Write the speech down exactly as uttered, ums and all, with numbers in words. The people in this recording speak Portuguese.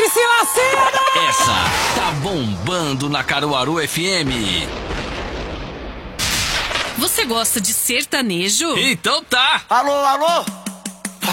se vacina! Essa tá bombando na Caruaru F M. Você gosta de sertanejo? Então tá. Alô, alô?